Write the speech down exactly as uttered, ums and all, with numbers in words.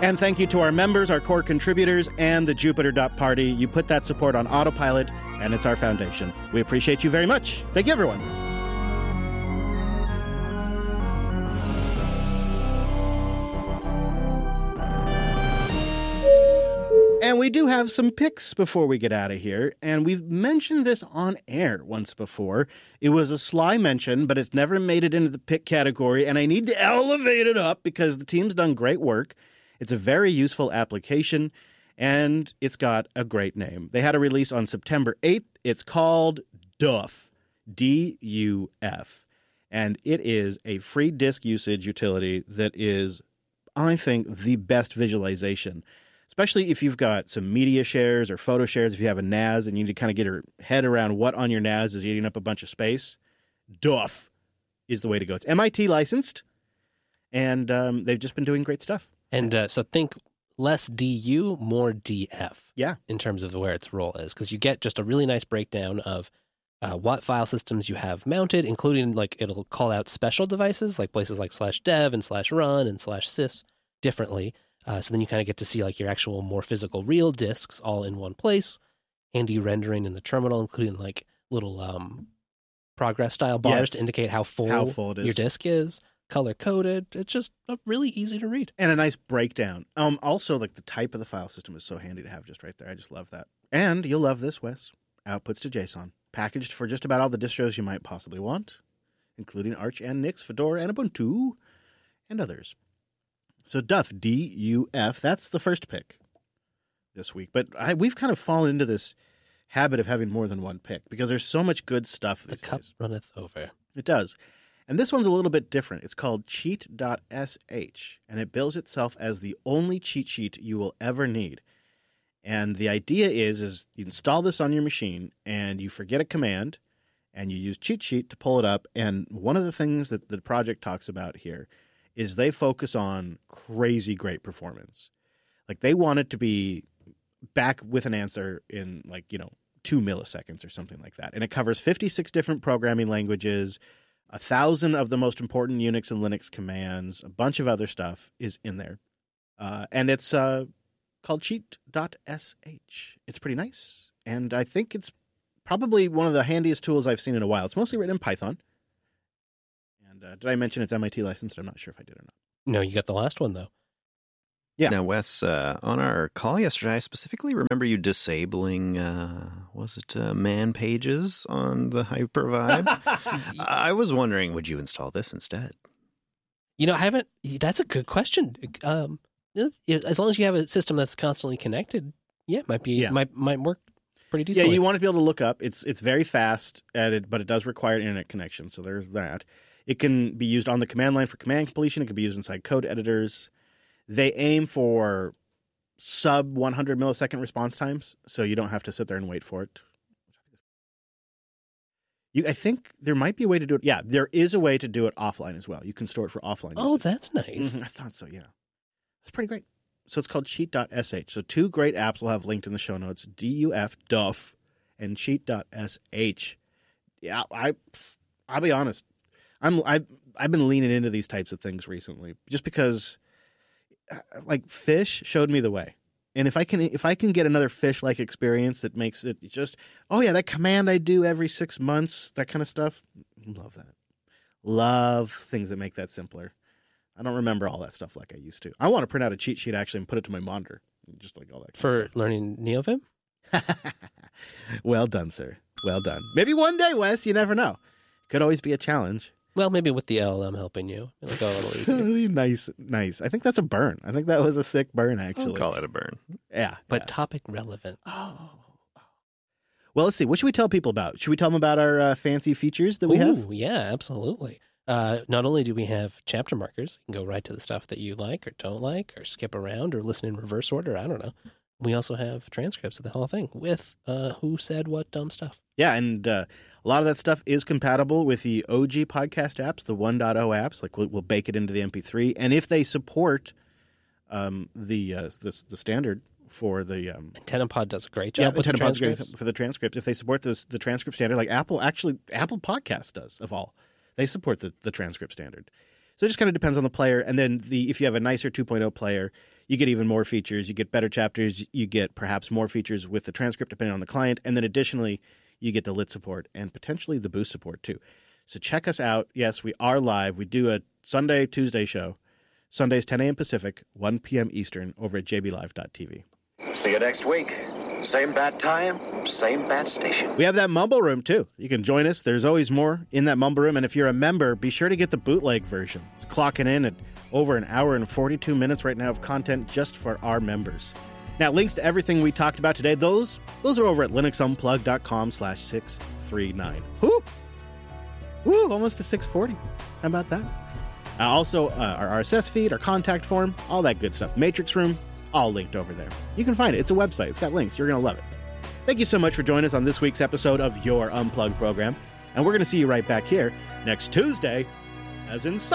And thank you to our members, our core contributors, and the Jupiter dot Party. You put that support on autopilot, and it's our foundation. We appreciate you very much. Thank you, everyone. And we do have some picks before we get out of here, and we've mentioned this on air once before. It was a sly mention, but it's never made it into the pick category, and I need to elevate it up because the team's done great work. It's a very useful application, and it's got a great name. They had a release on September eighth. It's called Duff, D U F, and it is a free disk usage utility that is, I think, the best visualization, especially if you've got some media shares or photo shares. If you have a N A S and you need to kind of get your head around what on your N A S is eating up a bunch of space, Duff is the way to go. It's M I T licensed, and um, they've just been doing great stuff. And uh, so think less D U, more D F. Yeah. In terms of where its role is. Because you get just a really nice breakdown of uh, what file systems you have mounted, including like it'll call out special devices, like places like slash dev and slash run and slash sys differently. Uh, so then you kind of get to see like your actual more physical real disks all in one place. Handy rendering in the terminal, including like little um, progress style bars yes. to indicate how full, how full it is. your disk is. Color coded. It's just uh, really easy to read. And a nice breakdown. Um, also, like the type of the file system is so handy to have just right there. I just love that. And you'll love this, Wes. Outputs to JSON. Packaged for just about all the distros you might possibly want, including Arch and Nix, Fedora, and Ubuntu, and others. So Duff, D U F, that's the first pick this week. But I, we've kind of fallen into this habit of having more than one pick because there's so much good stuff these days. The cup days. runneth over. It does. And this one's a little bit different. It's called cheat dot S H, and it bills itself as the only cheat sheet you will ever need. And the idea is, is you install this on your machine, and you forget a command, and you use cheat sheet to pull it up. And one of the things that the project talks about here is they focus on crazy great performance. Like they want it to be back with an answer in like, you know, two milliseconds or something like that. And it covers fifty-six different programming languages. A thousand of the most important Unix and Linux commands, a bunch of other stuff is in there. Uh, and it's uh, called cheat dot S H. It's pretty nice. And I think it's probably one of the handiest tools I've seen in a while. It's mostly written in Python. And uh, did I mention it's M I T licensed? I'm not sure if I did or not. No, you got the last one, though. Yeah. Now, Wes, uh, on our call yesterday, I specifically remember you disabling, uh, was it uh, man pages on the Hypervibe? I was wondering, would you install this instead? You know, I haven't. That's a good question. Um, as long as you have a system that's constantly connected, yeah, it might be yeah. might might work pretty decently. Yeah, you want to be able to look up. It's it's very fast at it, but it does require internet connection. So there's that. It can be used on the command line for command completion. It can be used inside code editors. They aim for sub one hundred millisecond response times, so you don't have to sit there and wait for it. You, I think there might be a way to do it. Yeah, there is a way to do it offline as well. You can store it for offline Oh, usage. that's nice. Mm-hmm, I thought so, yeah. That's pretty great. So it's called cheat dot S H. So two great apps we'll have linked in the show notes, D U F, Duff, and cheat dot S H. Yeah, I, I'll be honest. I'm, I, I've been leaning into these types of things recently just because... like Fish showed me the way. And if I can if I can get another Fish-like experience that makes it just, oh yeah, that command I do every six months, that kind of stuff, love that. Love things that make that simpler. I don't remember all that stuff like I used to. I want to print out a cheat sheet actually and put it to my monitor. Just like all that kind For of stuff. learning NeoVim? Well done, sir. Well done. Maybe one day, Wes, you never know. Could always be a challenge. Well, maybe with the L L M helping you, it'll go a little easier. Nice, nice. I think that's a burn. I think that was a sick burn, actually. I'll call it a burn. Yeah. But yeah. topic relevant. Oh. Well, let's see. What should we tell people about? Should we tell them about our uh, fancy features that we Ooh, have? Yeah, absolutely. Uh, not only do we have chapter markers, you can go right to the stuff that you like or don't like or skip around or listen in reverse order. I don't know. We also have transcripts of the whole thing with uh, who said what dumb stuff. Yeah, and uh, a lot of that stuff is compatible with the O G podcast apps, the one point oh apps. Like we'll, we'll bake it into the M P three, and if they support um, the, uh, the the standard for the um, AntennaPod does a great job. yeah, with the AntennaPod's great transcripts. for the transcript. If they support this, the transcript standard, like Apple actually Apple Podcast does of all, they support the the transcript standard. So it just kind of depends on the player, and then the if you have a nicer two point oh player, you get even more features. You get better chapters. You get perhaps more features with the transcript depending on the client. And then additionally, you get the lit support and potentially the boost support too. So check us out. Yes, we are live. We do a Sunday, Tuesday show. Sundays, ten a.m. Pacific, one p.m. Eastern, over at j b live dot t v. See you next week. Same bat time, same bat station. We have that Mumble Room, too. You can join us. There's always more in that Mumble Room. And if you're a member, be sure to get the bootleg version. It's clocking in at over an hour and forty-two minutes right now of content just for our members. Now, links to everything we talked about today, those those are over at linuxunplug.com slash 639. Whoo! Woo! Almost to six forty. How about that? Uh, also, uh, our R S S feed, our contact form, all that good stuff. Matrix Room, all linked over there. You can find it. It's a website. It's got links. You're going to love it. Thank you so much for joining us on this week's episode of Your Unplugged program. And we're going to see you right back here next Tuesday, as in